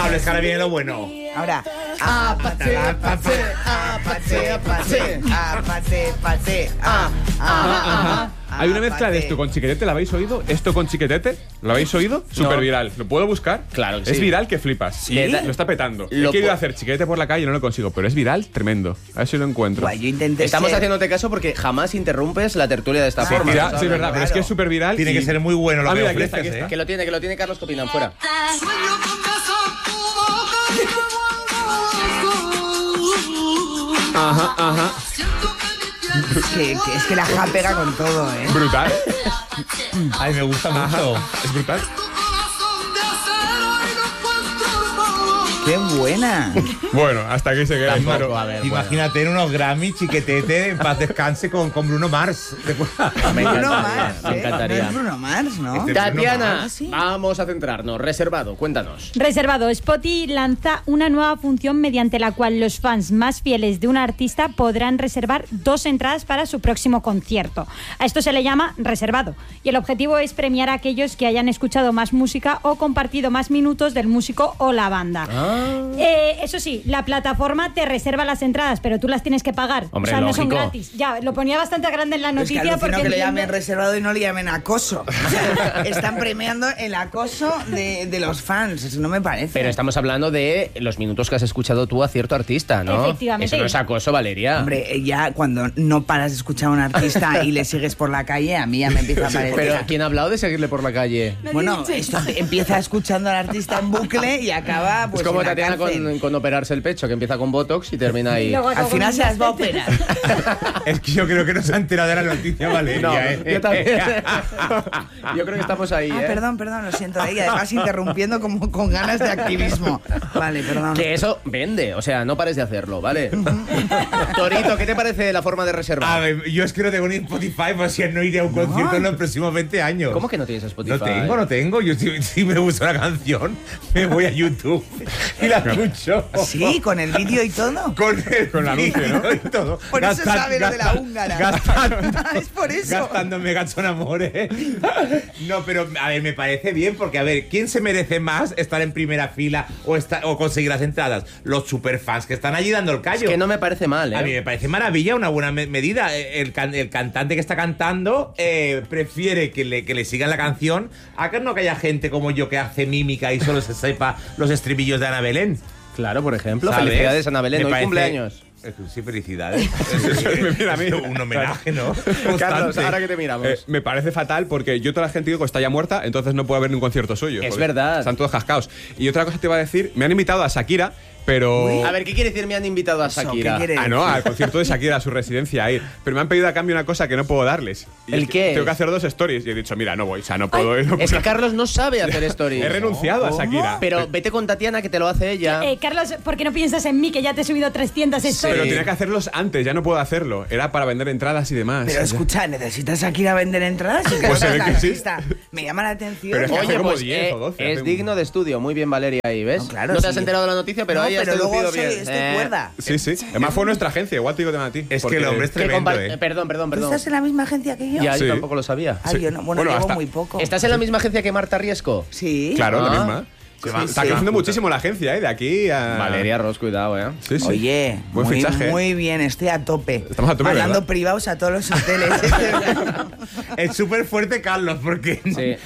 hables, que ahora viene lo bueno. Ahora. Hay una mezcla de esto con Chiquetete, ¿la habéis oído? ¿Esto con Chiquetete? ¿Lo habéis oído? Súper viral. ¿Lo puedo buscar? Claro que Es sí. viral que flipas. ¿Sí? Lo está petando. He querido hacer Chiquetete por la calle y no lo consigo, pero es viral tremendo. A ver si lo encuentro. Guay, yo intenté Estamos ser- haciéndote caso porque jamás interrumpes la tertulia de esta forma. Ya, ¿sabes? sí, es verdad, pero es que es súper viral. Tiene que ser muy bueno lo que mira, ofreces, aquí está. Que lo tiene Carlos Copinán, fuera. Ajá. Es que la ja pega con todo, ¿eh? Brutal. Ay, me gusta mucho. Es brutal. ¡Qué buena! Bueno, hasta aquí se queda. Tampoco, Claro. a ver, Imagínate en unos Grammy, Chiquetete, en paz descanse con Bruno Mars. Me Bruno encantaría, Mars, me encantaría. No es Bruno Mars, ¿no? Este- Tatiana, Ah, sí. vamos a centrarnos. Reservado, cuéntanos. Reservado. Spotify lanza una nueva función mediante la cual los fans más fieles de un artista podrán reservar 2 entradas para su próximo concierto. A esto se le llama reservado. Y el objetivo es premiar a aquellos que hayan escuchado más música o compartido más minutos del músico o la banda. Eso sí, la plataforma te reserva las entradas, pero tú las tienes que pagar. Hombre, o sea, no son lógico. gratis. Ya, lo ponía bastante grande en la Es que noticia alucino porque que le entiendo- llamen reservado y no le llamen acoso. O sea, están premiando el acoso de los fans. Eso no me parece. Pero estamos hablando de los minutos que has escuchado tú a cierto artista, ¿no? Efectivamente. Eso no es acoso, Valeria. Hombre, ya cuando no paras de escuchar a un artista y le sigues por la calle, a mí ya me empieza a parecer. Pero ¿quién ha hablado de seguirle por la calle? Bueno, esto empieza escuchando al artista en bucle y acaba pues es como en la Tatiana cárcel. con operarse el pecho, que empieza con Botox y termina ahí. Y luego Al final se las va a operar. Es que yo creo que no se ha enterado de la noticia, Valeria. No, ¿eh? yo también. Yo creo que estamos ahí, ¿eh? Perdón, lo siento. Y además interrumpiendo como con ganas de activismo. Vale, perdón. Que eso vende, o sea, no pares de hacerlo, ¿vale? Torito, ¿qué te parece la forma de reservar? A ver, yo es que no tengo ni Spotify, pues si no iré a un concierto en los próximos 20 años. ¿Cómo que no tienes Spotify? No tengo. Yo si me gusta la canción, me voy a YouTube y la escucho. Sí, con el vídeo y todo. Con el anuncio, ¿no? y todo. Por eso sabe lo de la húngara. Es por eso. Gastando Mega Son Amores. No, pero a ver, me parece bien porque, a ver, ¿quién se merece más estar en primera fila o conseguir las entradas? Los superfans que están allí dando el callo. Es que no me parece mal, ¿eh? A mí me parece maravilla, una buena medida. El cantante que está cantando prefiere que le sigan la canción a que no que haya gente como yo que hace mímica y solo se sepa los estribillos de Ana Belén. Claro, por ejemplo. ¿Sabes? Felicidades, Ana Belén. Me Hoy parece- cumpleaños. Sí, felicidades. Es un homenaje, ¿no? Carlos, Constante. ahora que te miramos. Me parece fatal porque yo toda la gente digo que está ya muerta, entonces no puedo haber ni un concierto suyo. Es porque verdad. Están todos cascados. Y otra cosa te iba a decir, me han invitado a Shakira, pero... A ver, ¿qué quiere decir me han invitado a Eso, Shakira? ¿qué quiere? Ah, no, al concierto de Shakira, a su residencia, a ir. Pero me han pedido a cambio una cosa que no puedo darles. Y ¿El es que qué? Tengo que hacer 2 stories. Y he dicho, mira, no voy, o sea, no puedo. no Es que puedo. Carlos no sabe hacer stories. He renunciado a Shakira. Pero vete con Tatiana que te lo hace ella. Carlos, ¿por qué no piensas en mí que ya te he subido 300 stories? Pero tenía que hacerlos antes, ya no puedo hacerlo. Era para vender entradas y demás. Pero escucha, ¿necesitas aquí a vender entradas? ¿Y qué Pues se haces ve al que sí. artista? Me llama la atención. Pero es que hace Oye, como pues 10 o 12, es hace digno de estudio. Muy bien, Valeria, ahí, ¿ves? No, claro, no te sí. has enterado de la noticia, pero No, ahí has pero luego deducido soy, bien. estoy cuerda. Sí, sí. Además fue nuestra agencia, igual te digo tema a ti. Es que porque- el hombre es Que tremendo, Perdón. ¿Tú estás en la misma agencia que yo? Ya, Sí. yo tampoco lo sabía. Ay, yo no. Bueno, Bueno, llevo hasta- muy poco. ¿Estás en la misma agencia que Marta Riesco? Sí. Claro, la Ah. misma. Está sí. creciendo muchísimo la agencia, de aquí a... Valeria Ross, cuidado, ¿eh? Sí, sí. Oye, Buen muy, fichaje. muy bien, estoy a tope. Estamos a tope, mandando ¿verdad? privados a todos los hoteles. Es súper fuerte Carlos porque Sí.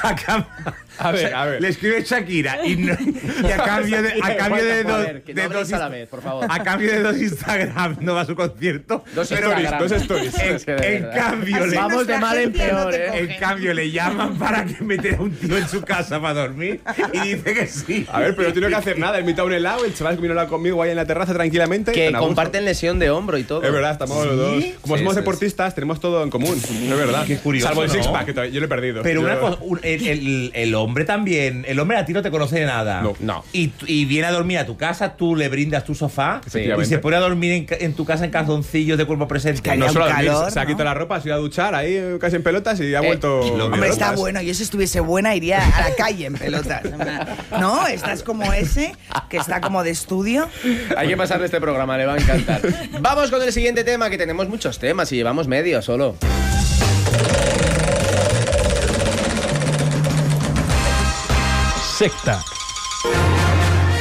A ver. le escribe Shakira y a cambio de Joder, que no habléis a la vez, por favor. a cambio de 2 Instagram no va a su concierto. Dos Pero Instagram. 2 stories. Es que de en verdad. cambio le Vamos de mal en agencia no peor, te ¿eh? en cambio le llaman para que meta a un tío en su casa para dormir y dice que sí. A ver, pero no tiene que hacer nada. He invitado un helado, el chaval vino conmigo ahí en la terraza tranquilamente. Que tan a gusto. comparten lesión de hombro y todo. Es verdad, estamos los dos. Como Sí, somos sí, deportistas, tenemos todo en común. Es verdad. Qué curioso, Salvo el ¿no? six-pack, que todavía yo lo he perdido. Pero Yo- una cosa, el hombre también, el hombre a ti no te conoce de nada. No. Y viene a dormir a tu casa, tú le brindas tu sofá y Efectivamente. se pone a dormir en tu casa en calzoncillos de cuerpo presente. que No haría solo un dormir, calor, se ha ¿no? quitado la ropa, se ha ido a duchar ahí casi en pelotas y ha vuelto. Hombre, está pelotas. bueno. Yo si estuviese buena iría a la calle en pelotas. No, estás como ese, que está como de estudio. Hay que pasarle este programa, le va a encantar. Vamos con el siguiente tema, que tenemos muchos temas y llevamos medio solo. Secta.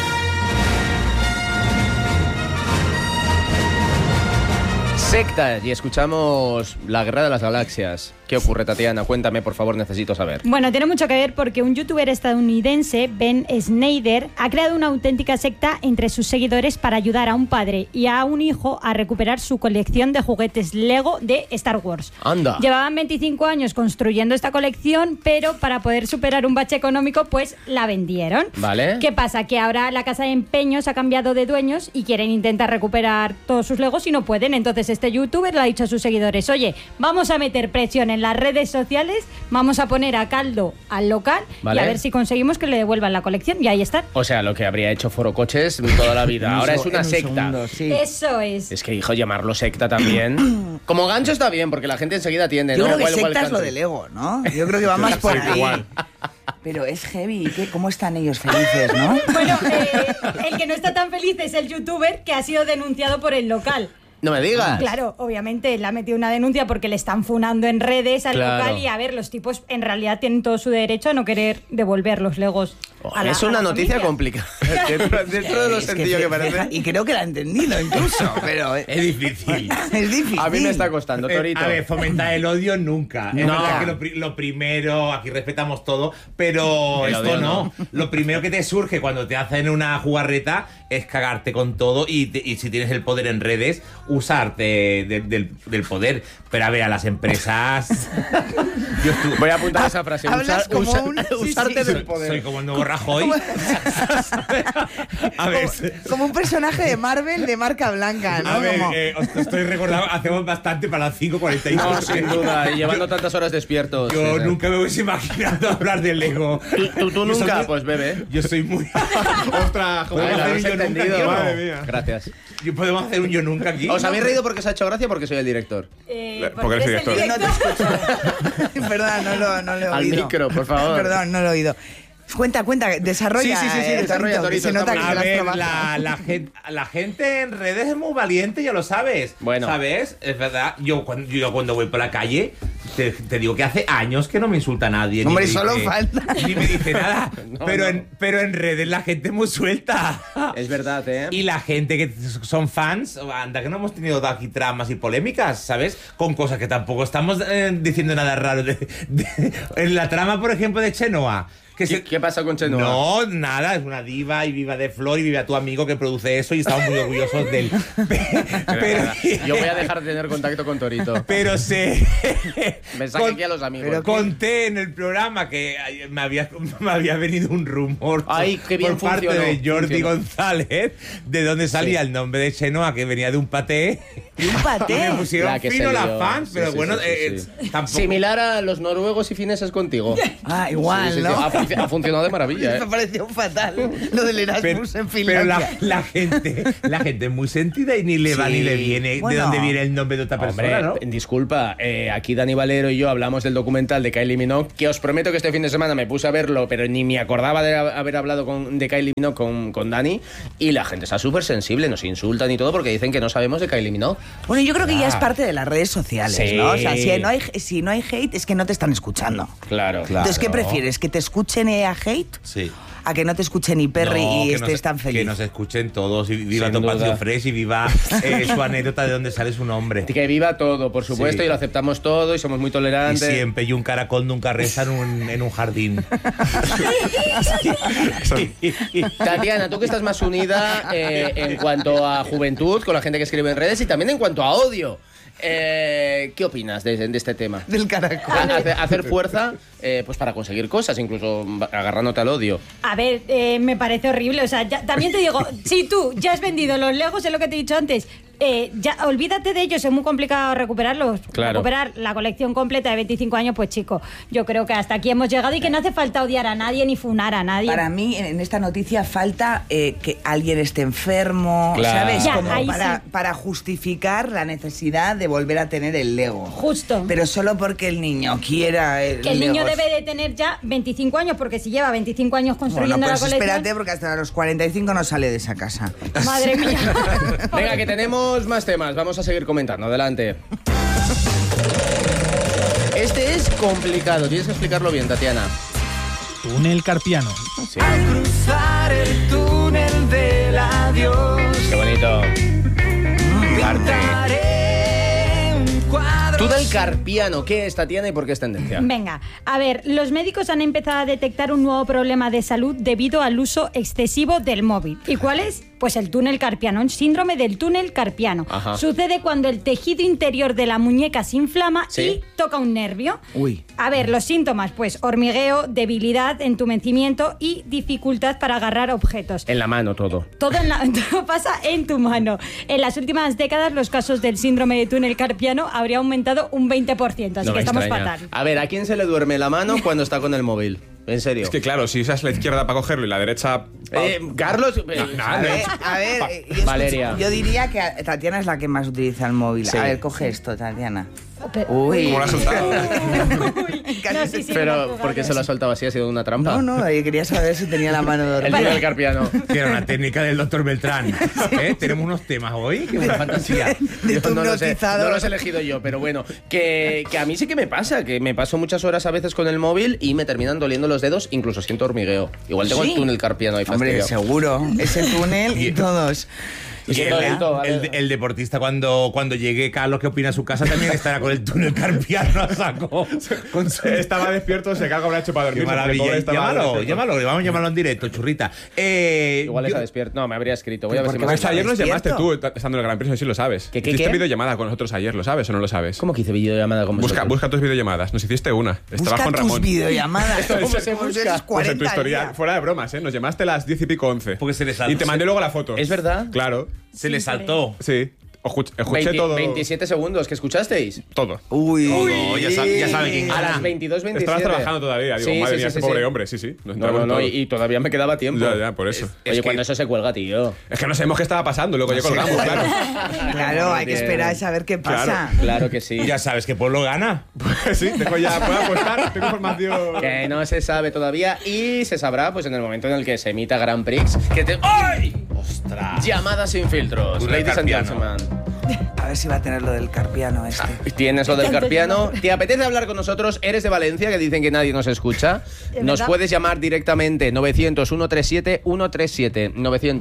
Sectas y escuchamos La Guerra de las Galaxias. ¿Qué ocurre, Tatiana? Cuéntame, por favor, necesito saber. Bueno, tiene mucho que ver porque un youtuber estadounidense, Ben Snyder, ha creado una auténtica secta entre sus seguidores para ayudar a un padre y a un hijo a recuperar su colección de juguetes Lego de Star Wars. Anda. Llevaban 25 años construyendo esta colección, pero para poder superar un bache económico, pues la vendieron. Vale. ¿Qué pasa? Que ahora la casa de empeños ha cambiado de dueños y quieren intentar recuperar todos sus Legos y no pueden. Entonces este youtuber le ha dicho a sus seguidores: oye, vamos a meter presión en las redes sociales, vamos a poner a caldo al local, vale, y a ver si conseguimos que le devuelvan la colección. Y ahí está. O sea, lo que habría hecho Foro Coches toda la vida. Ahora es una secta. Segundo, sí. Eso es. Es que, hijo, llamarlo secta también. Como gancho está bien, porque la gente enseguida tiende. Yo ¿no? creo que Igual secta es lo country. del ego, ¿no? Yo creo que va más por ahí. igual. Pero es heavy. ¿Cómo están ellos felices, no? Bueno, el que no está tan feliz es el youtuber que ha sido denunciado por el local. No me digas. Claro, obviamente le ha metido una denuncia porque le están funando en redes al Claro. local, y a ver, los tipos en realidad tienen todo su derecho a no querer devolver los Legos. Es una noticia familia. complicada. dentro de lo Es sencillo que fija, parece. y creo que la ha entendido incluso, pero Es difícil. es difícil. A mí me está costando, Torito. A ver, fomentar el odio nunca. Es No. verdad que lo primero, aquí respetamos todo, pero El esto odio no. Lo primero que te surge cuando te hacen una jugarreta es cagarte con todo y si tienes el poder en redes, usarte del poder. Pero a ver, a las empresas... Voy a apuntar esa frase. Hablas como usarte sí, del poder. Soy como el nuevo Rajoy. A ver, Como un personaje de Marvel de marca blanca, ¿no? a ver, Como- os estoy recordando, hacemos bastante para las 5:45. No, sin duda. Y llevando tantas horas despiertos. Yo Sí, sí. nunca me hubiese imaginado hablar de Lego. ¿Tú Yo nunca? soy- Pues bebe. Yo soy muy... Ostras, ¿Cómo Ay, hacer lo un habéis yo nunca entendido. aquí, o no? Madre mía. Gracias. ¿Podemos hacer un yo nunca aquí? ¿Os habéis reído porque os ha hecho gracia o porque soy el director? Porque eres director. Yo no te escucho. Perdón, no lo he Al oído. micro, por favor. Perdón, no lo he oído. Cuenta, desarrolla. Sí, desarrolla, Torito, que se nota que A se las ver, trabaja. la gente en redes es muy valiente, ya lo sabes. Bueno. ¿Sabes? Es verdad. Yo cuando voy por la calle, te digo que hace años que no me insulta a nadie. Hombre, ni me solo dice- falta. Ni me dice nada. No, pero, no. pero en redes la gente es muy suelta. Es verdad, ¿eh? Y la gente que son fans, anda que no hemos tenido aquí tramas y polémicas, ¿sabes? Con cosas que tampoco estamos diciendo nada raro. En la trama, por ejemplo, de Chenoa. ¿Qué pasa con Chenoa? No, nada, es una diva y viva de Flor y vive a tu amigo que produce eso y estamos muy orgullosos de él. Pero, Yo voy a dejar de tener contacto con Torito. pero se... Mensaje aquí a los amigos. pero Conté en el programa que me había venido un rumor Ay, qué bien por parte funcionó, de Jordi funcionó. González de dónde salía Sí. el nombre de Chenoa, que venía de un paté. Y un Y paté. me pusieron La que fino se las lió. fans, Sí, pero sí, bueno, sí, sí. tampoco... Similar a los noruegos y fineses contigo. Ah, igual, Sí, sí, sí. ¿no? Ha funcionado de maravilla, ¿eh? Me pareció fatal lo del Erasmus en pero Finlandia. la gente es muy sentida y ni le va Sí. ni le viene Bueno. de dónde viene el nombre de otra persona, Hombre, ¿no? disculpa, aquí Dani Valero y yo hablamos del documental de Kylie Minogue, que os prometo que este fin de semana me puse a verlo, pero ni me acordaba de haber hablado de Kylie Minogue con Dani, y la gente está súper sensible, nos insultan y todo porque dicen que no sabemos de Kylie Minogue. Bueno, yo creo que ya es parte de las redes sociales, Sí. ¿no? O sea, si no hay hate, es que no te están escuchando. Claro. Entonces, ¿qué prefieres? ¿Que te escuchen a hate? Sí. ¿A que no te escuchen ni Perry No, y que estés nos- tan feliz? Que nos escuchen todos y viva Sin Topacio duda. Fresh y viva su anécdota de dónde sale su nombre. Que viva todo, por supuesto, Sí. y lo aceptamos todo y somos muy Y tolerantes. siempre, y un caracol nunca reza en un jardín. Tatiana, tú que estás más unida en cuanto a juventud, con la gente que escribe en redes y también en cuanto a odio. ¿Qué opinas de este tema? Del caracol. Hacer fuerza pues para conseguir cosas, incluso agarrándote al odio. A ver, me parece horrible. O sea, también te digo, si tú ya has vendido los Legos, es lo que te he dicho antes, ya olvídate de ellos, es muy complicado recuperarlos. Claro. Recuperar la colección completa de 25 años, pues chico, yo creo que hasta aquí hemos llegado y que no hace falta odiar a nadie ni funar a nadie. Para mí, en esta noticia falta que alguien esté enfermo, Claro. ¿sabes? Ya, Como ahí para justificar la necesidad de volver a tener el Lego. Justo. Pero solo porque el niño quiera el Que el niño Lego. debe de tener ya 25 años, porque si lleva 25 años Bueno, construyendo pues la colección... espérate, porque hasta los 45 no sale de esa casa. Madre mía. Venga, que tenemos más temas, vamos a seguir comentando, adelante. Este es complicado, tienes que explicarlo bien, Tatiana. Túnel Carpiano. Sí. Cruzar el túnel del adiós. Qué bonito. Pintaré Túnel carpiano, ¿qué es, Tatiana, y por qué es tendencia? Venga, a ver, los médicos han empezado a detectar un nuevo problema de salud debido al uso excesivo del móvil. ¿Y cuál es? Pues el túnel carpiano, un síndrome del túnel carpiano. Ajá. Sucede cuando el tejido interior de la muñeca se inflama ¿Sí? y toca un nervio. Uy. A ver, los síntomas, pues hormigueo, debilidad, entumecimiento y dificultad para agarrar objetos. En la mano todo. Todo pasa en tu mano. En las últimas décadas, los casos del síndrome de túnel carpiano habría aumentado un 20%, así No que me estamos extraña. fatal. A ver, ¿a quién se le duerme la mano cuando está con el móvil? En serio. Es que claro, si usas la izquierda para cogerlo y la derecha... Carlos... A ver, Valeria. yo diría que Tatiana es la que más utiliza el móvil. Sí. A ver, coge esto, Tatiana. Pero- Uy. ¿Cómo lo has soltado? No, sí, sí, Pero, no, ¿por qué se lo ha soltado así? ¿Ha sido una trampa? No, quería saber si tenía la mano El dormida. túnel carpiano. Que era una técnica del doctor Beltrán. Tenemos unos temas hoy. Qué buena fantasía. De tu No los he hipnotizador. no los he elegido yo, pero bueno, que a mí sí que me pasa, que me paso muchas horas a veces con el móvil y me terminan doliendo los dedos, incluso siento hormigueo. Igual tengo ¿Sí? el túnel carpiano ahí Hombre, fastidiado. seguro. Ese túnel y todos. Y todo, y todo, a ver. el deportista cuando llegue, Carlos, que opina a su casa, también estará con el túnel carpiano a saco. Con su... Estaba despierto, se caga, habrá hecho para Qué dormir. maravilla. Llámalo. Llámalo, vamos a llamarlo en directo, churrita. Igual está Yo- despierto. No, me habría escrito. Voy a ver ¿Por si qué me Pues ayer nos despierto? llamaste tú, estando en el Gran Prix, no sé si lo sabes. ¿Qué? Hiciste videollamada con nosotros ayer, ¿lo sabes o no lo sabes? ¿Cómo que hice videollamada con vosotros? Busca tus videollamadas. Nos hiciste una. Estabas Busca con tus Ramón. videollamadas. ¿Cómo se Como busca? eres Pues en 40 tu historial, días. fuera de bromas, ¿eh? Nos llamaste a las 10 y pico, 11. Porque se les saltó. Y te mandé luego la foto. ¿Es verdad? Claro. Se le saltó. Sí. Escuché todo. 27 segundos, ¿que escuchasteis? Todo. Uy. No, ya sabe quién A gana. las 22:27. Estabas trabajando todavía. Digo, Sí, madre sí, mía, sí, este sí, pobre sí. hombre. Sí, sí. Nos No, entramos no, todos. y todavía me quedaba tiempo. Ya, por eso. Oye, que- cuando eso se cuelga, tío. Es que no sabemos qué estaba pasando, luego ya colgamos, claro. Claro, hay que esperar a saber qué pasa. Claro que sí. Ya sabes que pueblo gana. Pues sí, puedo apostar, tengo información. Que no se sabe todavía y se sabrá pues en el momento en el que se emita Grand Prix. Que te... ¡Ay! ¡Ostras! Llamadas sin filtros. Túnel Ladies and carpiano. gentlemen. A ver si va a tener lo del carpiano este. Tienes lo del carpiano. ¿Te apetece hablar con nosotros? ¿Eres de Valencia? Que dicen que nadie nos escucha. ¿Es Nos verdad? puedes llamar directamente 900-137-137.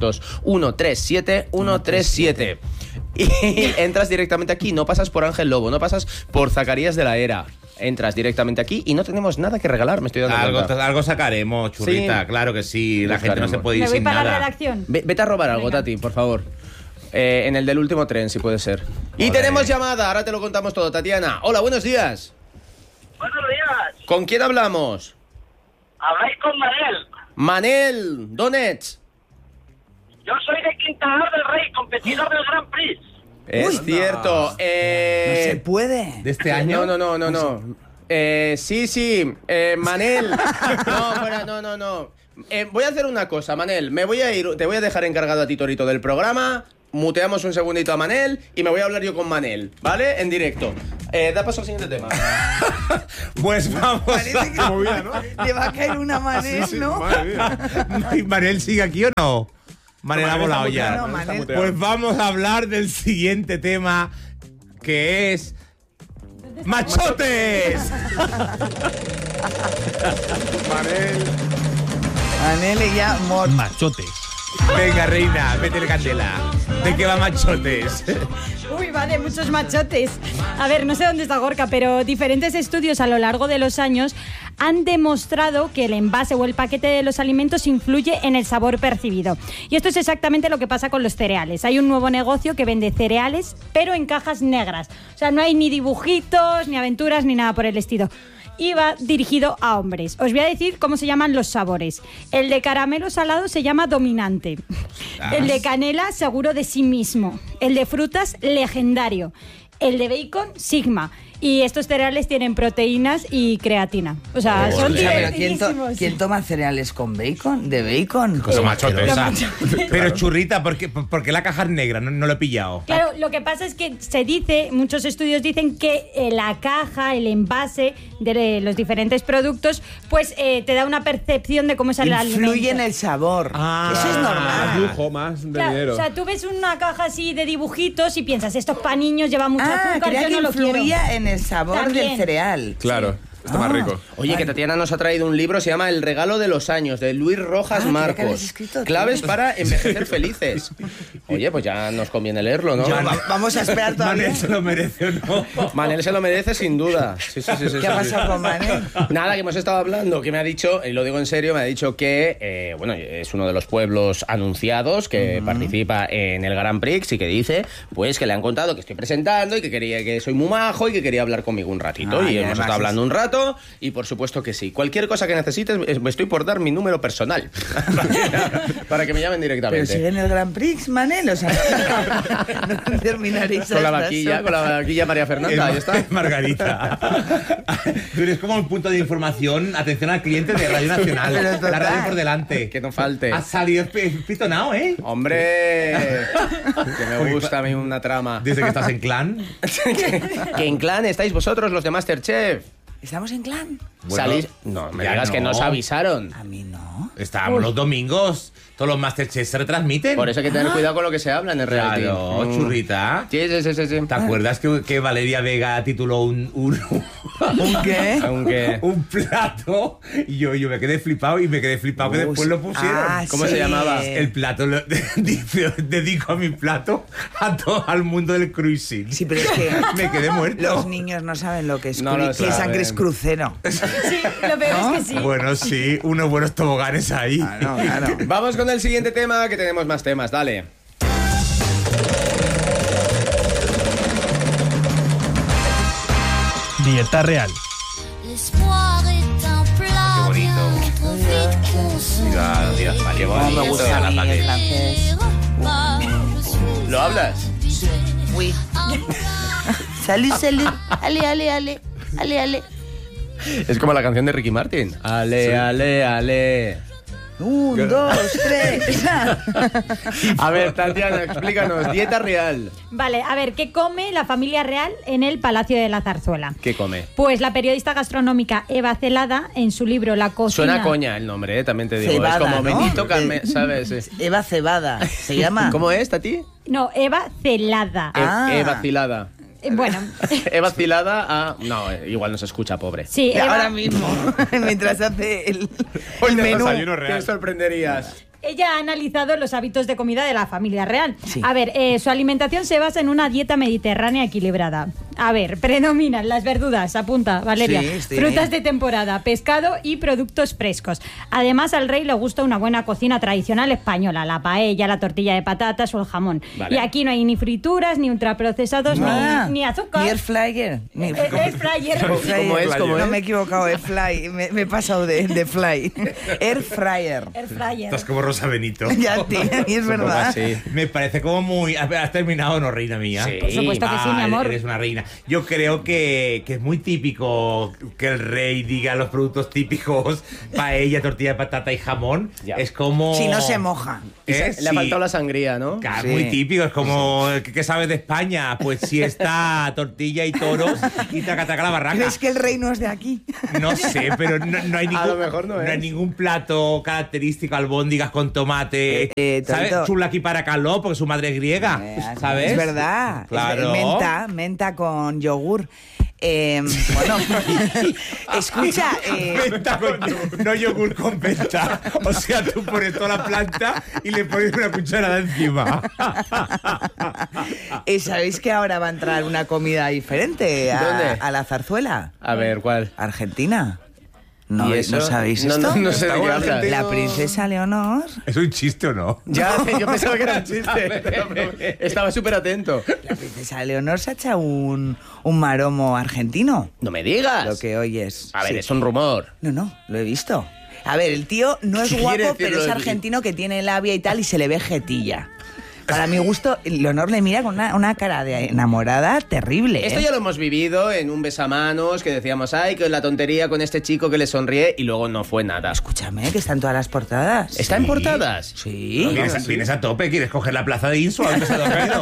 900-137-137. Y entras directamente aquí. No pasas por Ángel Lobo, no pasas por Zacarías de la Era. Entras directamente aquí y no tenemos nada que regalar, me estoy dando cuenta. Algo sacaremos, churrita, Sí. claro que sí. La gente no se Buscaremos. puede ir Me voy sin para la nada. redacción. Vete a robar algo, Venga. Tati, por favor. En el del último tren, si puede ser. Y Joder. tenemos llamada, ahora te lo contamos todo, Tatiana. Hola, buenos días. Buenos días. ¿Con quién hablamos? Habláis con Manel. Manel Donets. Yo soy de Quintanar del Rey, competidor del Grand Prix. Es cierto. No se puede. ¿De este año? No. Sí. Manel. No, fuera, no. Voy a hacer una cosa, Manel. Me voy a ir, te voy a dejar encargado a ti, Torito, del programa. Muteamos un segundito a Manel y me voy a hablar yo con Manel, ¿vale? En directo. Da paso al siguiente tema. Pues vamos. Parece que movida, ¿no? le va a caer una manera, ¿no? Madre mía. ¿Manel sigue aquí o no? Manel ha Manel volado está ya. muteado, Manel está Manel. muteado. Pues vamos a hablar del siguiente tema, que es... ¡Machotes! Manel. Manel y ya mort. Machotes. Venga, reina, métele candela. ¿De qué va Machotes? Uy, vale, muchos machotes. A ver, no sé dónde está Gorka, pero diferentes estudios a lo largo de los años han demostrado que el envase o el paquete de los alimentos influye en el sabor percibido. Y esto es exactamente lo que pasa con los cereales. Hay un nuevo negocio que vende cereales, pero en cajas negras. O sea, no hay ni dibujitos, ni aventuras, ni nada por el estilo. Y va dirigido a hombres. Os voy a decir cómo se llaman los sabores. El de caramelo salado se llama dominante. El de canela, seguro de sí mismo. El de frutas, legendario. El de bacon, sigma. Y estos cereales tienen proteínas y creatina. O sea, son Escucha, pero divertidísimos. ¿quién toma cereales con bacon? ¿De bacon? Cosa machotes. Los machotes. Pero churrita, ¿por qué la caja es negra? No lo he pillado. Claro, lo que pasa es que se dice, muchos estudios dicen que la caja, el envase de los diferentes productos, pues te da una percepción de cómo es el alimento. Influye en el sabor. Ah. Eso es Más normal. lujo, más de Claro, dinero. o sea, tú ves una caja así de dibujitos y piensas, estos pa' niños llevan mucho Ah, azúcar, creía yo que no lo quiero. influía en el sabor También. del cereal. Claro. Está más rico. Oye, que Tatiana nos ha traído un libro, se llama El regalo de los años, de Luis Rojas mira que Marcos. habéis escrito, Claves tío. para envejecer felices. Oye, pues ya nos conviene leerlo, ¿no? Vamos a esperar todavía. Manel se lo merece o no. Manel se lo merece sin duda. Sí. ¿Qué ha pasado con Manel? Nada, que hemos estado hablando, que me ha dicho, y lo digo en serio, me ha dicho que, bueno, es uno de los pueblos anunciados que participa en el Grand Prix y que dice, pues, que le han contado que estoy presentando y que quería que soy muy majo y que quería hablar conmigo un ratito. Ay, Y hemos además estado hablando un rato y por supuesto que sí. Cualquier cosa que necesites, me estoy por dar mi número personal para que me llamen Pero directamente. sigue en el Grand Prix, Manel, o sea, no terminaréis Con la hasta vaquilla María Fernanda, ahí está. Margarita. Tú eres como un punto de información, atención al cliente de Radio Nacional. Pero total. La radio por delante. Que no falte. Has salido pitonado, ¿eh? Hombre, que me gusta a mí una trama. Desde que estás en clan. Que en clan estáis vosotros, los de Masterchef. ¿Estamos en clan? Bueno, Salís. No, me ya digas que no. nos avisaron. A mí no. Estábamos los domingos. Todos los Masterchef se retransmiten. Por eso hay que tener cuidado con lo que se habla en el reality. Claro, churrita. Sí. ¿Te acuerdas que Valeria Vega tituló un ¿Qué? Aunque. un plato? Y yo me quedé flipado que después lo pusieron. Ah, ¿Cómo se llamaba? El plato, dedico a mi plato a todo al mundo del cruising. Sí, pero es que Me quedé muerto. los niños no saben lo que es No lo piensan saben. que es crucero. Sí, lo peor es que sí. Bueno, sí, unos buenos toboganes ahí. Claro. Vamos con el siguiente tema, que tenemos más temas. Dale. Dieta real. Qué bonito. Qué bonito. Me gusta a mí el francés. ¿Lo hablas? Oui. Salud. Ale. Es como la canción de Ricky Martin. Ale. 1, 2, 3. A ver, Tatiana, explícanos. Dieta real. Vale, a ver, ¿qué come la familia real en el Palacio de la Zarzuela? ¿Qué come? Pues la periodista gastronómica Eva Celada, en su libro La cocina... Suena coña el nombre, también te digo. Cebada, es como ¿no? Benito Carmen, ¿sabes? Sí. Eva Cebada, se llama. ¿Cómo es, Tati? No, Eva Celada. Ah. He vacilada. Bueno, He vacilada a... No, igual no se escucha, pobre. sí, Eva, Ahora mismo, mientras hace el Hoy de menú. desayuno real. Te sorprenderías. ella ha analizado los hábitos de comida de la familia real. Sí. A ver, su alimentación se basa en una dieta mediterránea equilibrada. A ver, predominan las verduras, apunta Valeria, Sí, estoy frutas bien. de temporada, pescado y productos frescos. Además, al rey le gusta una buena cocina tradicional española, la paella, la tortilla de patatas o el jamón. Vale. Y aquí no hay ni frituras, ni ultraprocesados, ni azúcar. Ni air fryer. Ni- Air fryer. ¿Cómo es? ¿Cómo No es? me he equivocado, air fly. Me he pasado de fly. Air fryer. Air fryer. Estás como Rosa Benito. Ya, tío, y es verdad. así. Me parece como muy... ¿Has terminado, no, reina mía? Sí. Por supuesto que sí, mi amor. Eres una reina. Yo creo que es muy típico que el rey diga los productos típicos, paella, tortilla de patata y jamón. Ya. Es como... Si no se moja. Le ha Sí. faltado la sangría, ¿no? Claro, Sí. muy típico, es como ¿qué sabes de España? Pues si está tortilla y toros y taca la barraca. ¿Crees que el rey no es de aquí? No sé, pero no hay ningún, lo mejor no es. hay ningún plato característico, albóndigas con tomate, ¿sabes? Torito. Chulaki para caló, porque su madre es griega, ¿sabes? Es verdad. Claro. Menta con yogur. Bueno, escucha, Menta con yogur, no yogur con menta. O sea, tú pones toda la planta y le pones una cucharada encima. ¿sabéis que ahora va a entrar una comida diferente ¿Dónde? a la zarzuela? A ver, ¿cuál? Argentina. ¿No, ¿Y eso? ¿no sabéis No, esto? no sé de qué hablas. La princesa Leonor. ¿Es un chiste o no? Ya, yo pensaba que era un chiste. Estaba súper atento. La princesa Leonor se ha echado un maromo argentino. No me digas. Lo que oyes. A ver, Sí. es un rumor. No, lo he visto. A ver, el tío no es ¿Qué quiere guapo, decir pero lo es de- argentino que tiene labia y tal y se le ve jetilla. Para mi gusto, Leonor le mira con una cara de enamorada terrible. Esto ¿eh? ya lo hemos vivido en un besamanos que decíamos, ay, que la tontería con este chico que le sonríe y luego no fue nada. Escúchame, que está en todas las portadas. ¿Está en portadas? Sí. ¿Vienes a tope? ¿Quieres coger la plaza de Insua? ¿Dónde se ha caído?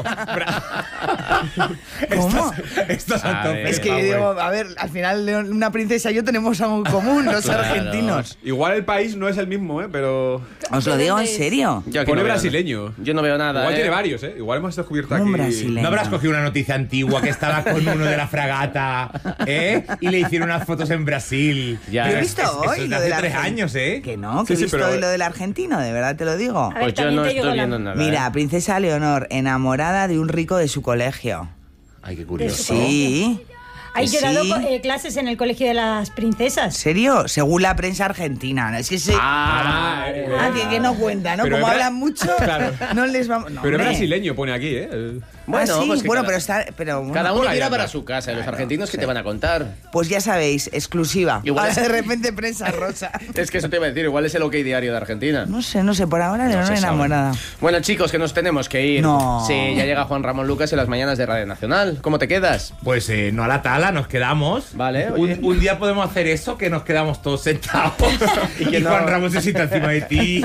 ¿Cómo? Estás a A tope. ver. Es que yo digo, a ver, al final una princesa y yo tenemos algo en común, los Claro. argentinos. Igual el país no es el mismo, pero... Os lo digo en serio. Yo aquí Pone no veo brasileño. nada. Yo no veo nada. Igual tiene varios, ¿eh? Igual hemos descubierto aquí. Un brasileño. ¿No habrás cogido una noticia antigua que estaba con uno de la fragata, y le hicieron unas fotos en Brasil? Ya. Yo he Pero visto eso hoy es de lo hace del 3 años, ¿eh? Que no, que Sí, he visto pero- hoy lo del argentino, de verdad te lo digo. A ver, Pues yo también no te digo estoy la- viendo nada. Mira, Princesa Leonor, enamorada de un rico de su colegio. Ay, qué curioso. Sí. Ay, yo he dado Sí. clases en el colegio de las ¿En princesas. serio? Según la prensa argentina. ¿No? Es que sí. Que no cuenta, ¿no? Pero Como es hablan mucho, Claro. no les vamos. No, Pero es hombre. brasileño, pone aquí, ¿eh? Bueno, Sí, pues que bueno, cada- pero está. Pero, bueno, Cada uno Hola, tira ya para está. su casa. ¿Y los argentinos qué te van a contar? Pues ya sabéis, exclusiva. Igual Ahora es- de repente prensa rosa. Es que eso te iba a decir. Igual es el OK Diario de Argentina. No sé, por ahora Leonor se sabe. enamorada. Bueno, chicos, que nos tenemos que ir. No. Sí, ya llega Juan Ramón Lucas en las mañanas de Radio Nacional. ¿Cómo te quedas? Pues no a la tala, nos quedamos. Vale, oye. Un día podemos hacer eso, que nos quedamos todos sentados. y que no- Juan Ramón se sienta encima de ti.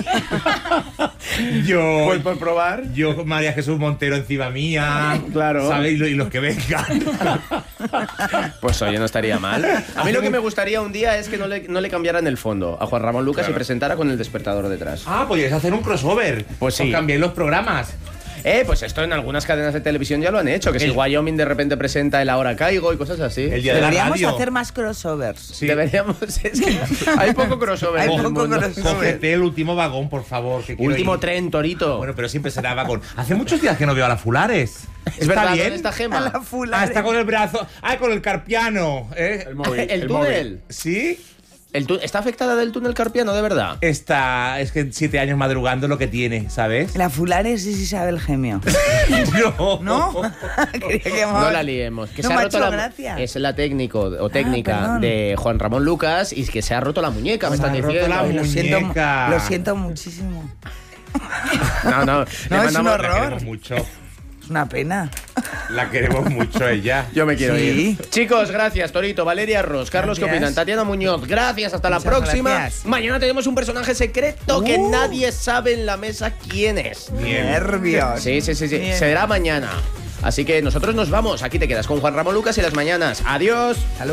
Yo. Pues por probar. Yo, María Jesús Montero encima mía. Claro. ¿Sabéis? Y los que vengan. Pues oye, no estaría mal. A mí lo que me gustaría un día es que no le cambiaran el fondo a Juan Ramón Lucas y presentara con el despertador detrás. Ah, podríais hacer un crossover. Pues sí. Os cambiéis los programas. Pues esto en algunas cadenas de televisión ya lo han hecho. Que si El- Wyoming de repente presenta el Ahora Caigo y cosas así. El día de la Deberíamos radio. hacer más crossovers. Sí. Deberíamos. Es que hay poco crossover. Hay en el poco mundo. crossover. Cógete el último vagón, por favor. Que quiero Último ir. tren, Torito. Bueno, pero siempre será vagón. Hace muchos días que no veo a la Fulares. es verdad, bien? ¿dónde está A Gema? la fulana. Ah, está con el brazo. Ah, con el carpiano. El móvil. el móvil. túnel. ¿Sí? ¿Está afectada del túnel carpiano, de verdad? Está. Es que 7 años madrugando lo que tiene, ¿sabes? La Fulares es Isabel Gemio. No. ¿No? Quería que No la liemos. Que No se me ha ha roto hecho la gracia. Es la técnica perdón. de Juan Ramón Lucas y que se ha roto la muñeca, me Se ha están roto diciendo. la Lo muñeca. siento muchísimo. No, No, es un La horror. queremos mucho. Es una pena. La queremos mucho ella. Yo me quiero Sí. ir. Chicos, gracias, Torito, Valeria Ross, Carlos, ¿qué Gracias. opinan? Tatiana Muñoz, gracias, hasta la Muchas próxima. gracias. Mañana tenemos un personaje secreto que nadie sabe en la mesa quién es. Bien. Nervios. Sí. Bien. Será mañana. Así que nosotros nos vamos. Aquí te quedas con Juan Ramón Lucas y las mañanas. Adiós. Salud.